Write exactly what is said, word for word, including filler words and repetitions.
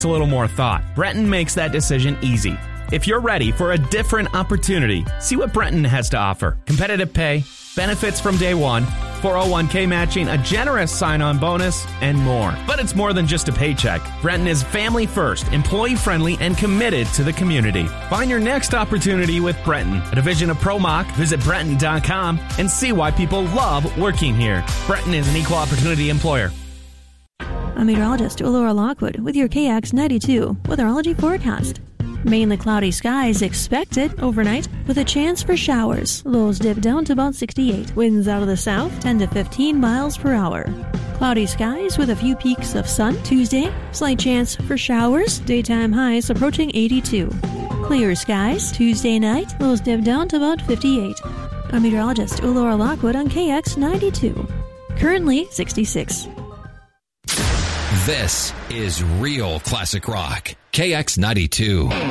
a little more thought, Brenton makes that decision easy. If you're ready for a different opportunity, see what Brenton has to offer. Competitive pay, benefits from day one, four oh one k matching, a generous sign-on bonus, and more. But it's more than just a paycheck. Brenton is family first, employee-friendly, and committed to the community. Find your next opportunity with Brenton, a division of ProMach. Visit Brenton dot com and see why people love working here. Brenton is an equal opportunity employer. I'm meteorologist Laura Lockwood with your K X ninety-two weatherology forecast. Mainly cloudy skies expected overnight with a chance for showers. Lows dip down to about sixty-eight. Winds out of the south ten to fifteen miles per hour. Cloudy skies with a few peaks of sun. Tuesday, slight chance for showers. Daytime highs approaching eighty-two. Clear skies Tuesday night. Lows dip down to about fifty-eight. I'm meteorologist Laura Lockwood on K X ninety-two. Currently sixty-six. This is real classic rock. K X ninety-two.